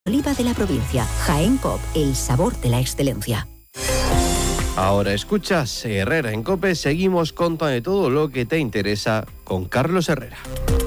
Oliva de la provincia. Jaén Coop, el sabor de la excelencia. Ahora escuchas Herrera en COPE, seguimos contando de todo lo que te interesa con Carlos Herrera.